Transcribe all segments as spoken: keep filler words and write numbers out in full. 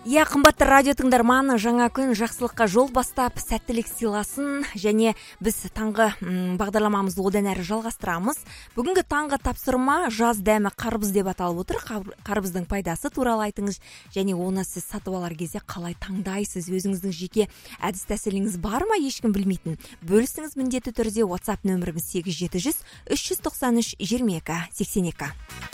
Иә, қымбатты радио тыңдарманы, жаңа күн жақсылыққа жол бастап, сәттілік сыйласын, және біз таңғы м, бағдарламамызды одан әрі жалғастырамыз. Бүгінгі таңғы тапсырма жаз дәмі қарбыз деп аталып отыр. Қар- Қарбыздың пайдасы туралы айтыңыз, және оны сіз сатып алар кезде қалай таңдайсыз, өзіңіздің жеке әдіс тәсіліңіз бар ма, ешкім білмейтін. Бөлісіңіз міндетті түрде. WhatsApp нөміріміз сегіз жеті жүз үш жүз тоқсан үш жиырма екі сексен екі.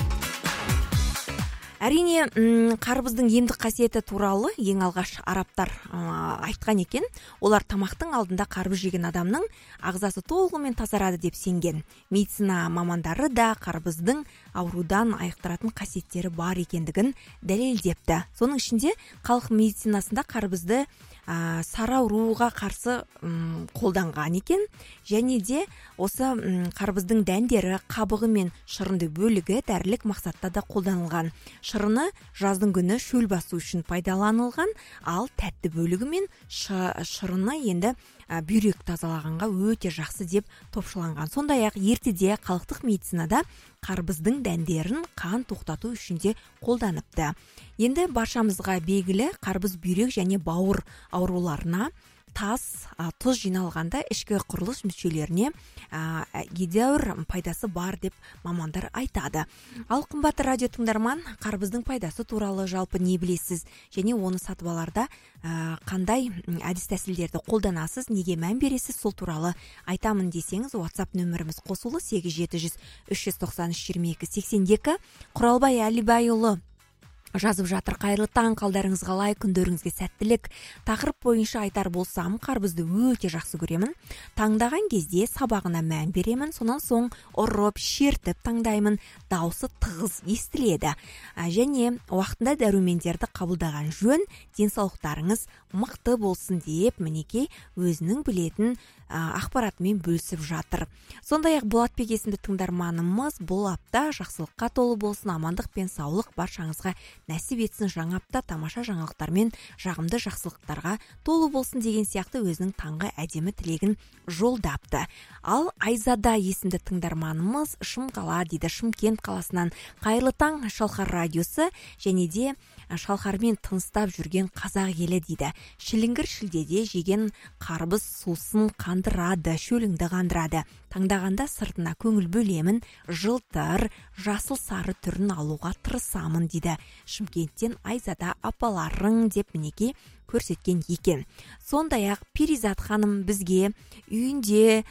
Әрине, м, қарбыздың емдік қасиеті туралы ең алғаш арабтар а, айтқан екен. Олар тамақтың алдында қарбыз жеген адамның ағзасы толығымен тазарады деп сенген. Медицина мамандары да қарбыздың аурудан айықтыратын қасиеттері бар екендігін дәлелдепті. Соның ішінде халық медицинасында қарбызды а, сары ауруға қарсы м, қолданған екен. Және де осы м, қарбыздың дәндері, қабығы мен шырынды бөлігі дәрілік мақсатта да қолданылған. Шырыны жаздың күні шөл басу үшін пайдаланылған, ал тәтті бөлігі мен шы- шырыны енді а, бүйрек тазалағанға өте жақсы деп топшыланған. Сондай-ақ ертеде халықтық медицинада қарбыздың дәндерін қан тоқтату үшін де қолданыпты. Енді баршамызға белгілі, қарбыз бүйрек және бауыр ауруларына, тас, а, тұз жиналғанда ішкі құрылыс мүшелеріне а, едәуір пайдасы бар деп мамандар айтады. Ал қымбатты радио тыңдарман, қарбыздың пайдасы туралы жалпы не білесіз, және оны сатып аларда а, қандай м, әдіс тәсілдерді қолданасыз, неге мән бересіз, сол туралы айтамын десеңіз, WhatsApp нөміріміз қосулы сегіз жеті жүз үш жүз тоқсан үш жиырма екі сексен екі. Құралбай Әлибайұлы жазып жатыр: қайырлы таң, қалдарыңыз қалай, күндеріңізге сәттілік. Тақырып бойынша айтар болсам, қарбызды өте жақсы көремін. Таңдаған кезде сабағына мән беремін, сонан соң ұрып, шертіп таңдаймын. Дауысы тығыз естіледі. А, және уақытында дәрумендерді қабылдаған жөн, денсаулықтарыңыз мықты болсын деп, мінекей өзінің білетін а, ақпаратымен бөлісіп жатыр. Сондай-ақ Болатбек есімді тыңдарманымыз: бұл апта жақсылыққа толы болсын, амандық пен саулық баршаңызға нәсіп етсін, жаңа апта тамаша жаңалықтар мен жағымды жақсылықтарға толы болсын деген сияқты өзінің таңғы әдемі тілегін жолдапты. Ал Айзада есімді тыңдарманымыз: Шымқала дейді, Шымкент қаласынан. Қайырлы таң, Шалқар радиосы, және де шалқармен тыныстап жүрген қазақ елі дейді. Шіліңгір шілдеде жеген қарбыз сусын қандырады, шөліңді қандырады. Таңдағанда сыртына көңіл бөлемін, жылтыр, жасыл сары түрін алуға тырысамын дейді. Шымкенттен Айзада апаларың деп мінекей көрсеткен екен. Сондай-ақ Перизат ханым бізге үйіндегі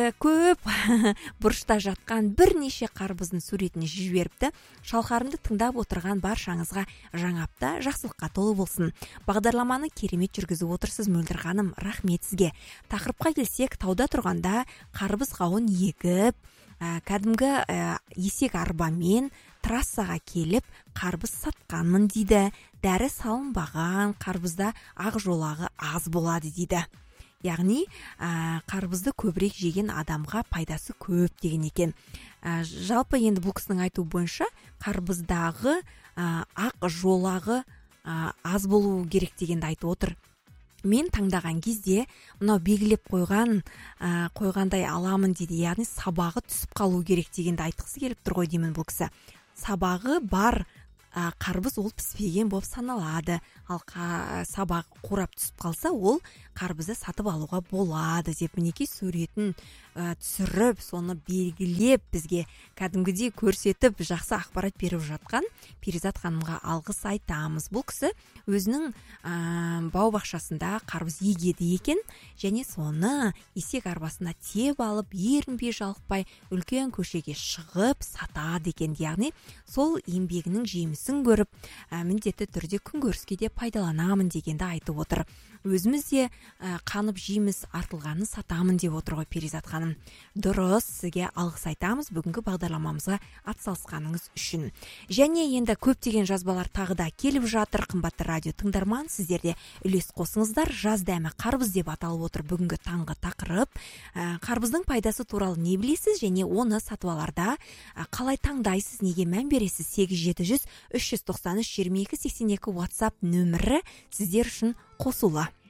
көп бұрышта жатқан бірнеше қарбыздың суретін жіберіпті. Шалқарымды тыңдап отырған баршаңызға жаңа апта жақсылыққа толы болсын. Бағдарламаны керемет жүргізіп отырсыз, Мөлдір ханым, рахмет сізге. Тақырыпқа келсек, тауда тұрғанда қарбыз қауын егіп, ә, кәдімгі ә, есек арбамен трассаға келіп қарбыз сатқанмын дейді. Дәрі салынбаған қарбызда ақ жолағы аз болады дейді. Яғни ә, қарбызды көбірек жеген адамға пайдасы көп деген екен. Ә, жалпы енді бұл кісінің айтуы бойынша қарбыздағы ә, ақ жолағы ә, аз болу керек дегенді айтып отыр. Мен таңдаған кезде мынау белгілеп қойған ә, қойғандай аламын дейді. Яғни сабағы түсіп қалу керек дегенді айтқысы келіп тұр ғой деймін бұл кісі. Сабағы бар ә, қарбыз ол піспеген болып саналады. Ал қа, сабағы қурап түсіп қалса, ол қарбызды сатып алуға болады деп мінекей суретін ә, түсіріп, соны белгілеп бізге кәдімгідей көрсетіп жақсы ақпарат беріп жатқан Перизат ханымға алғыс айтамыз. Бұл кісі өзінің ә, бау-бақшасында қарбыз егеді екен, және соны есек арбасына тиеп алып, ерінбей жалықпай үлкен көшеге шығып сатады екен. Яғни сол еңбегінің жемісін көріп, ә, міндетті түрде күнкөріске де пайдаланамын дегенді айтып отыр. Өзіміз де ә, қанып жейміз, артылғанын сатамын деп отыр ғой Перизат ханым. Дұрыс, сізге алғыс айтамыз бүгінгі бағдарламамызға атсалысқаныңыз үшін. Және енді көптеген жазбалар тағы да келіп жатыр. Қымбатты радио тыңдарман, сіздерде үлес қосыңыздар. Жаз дәмі қарбыз деп аталып отыр бүгінгі таңғы тақырып. Ә, қарбыздың пайдасы туралы не білесіз, және оны сатып аларда ә, қалай таңдайсыз, неге мән бересіз? сегіз жеті жүз үш жүз тоқсан үш жиырма екі сексен екі WhatsApp нөмірі сіздер үшін қосулы.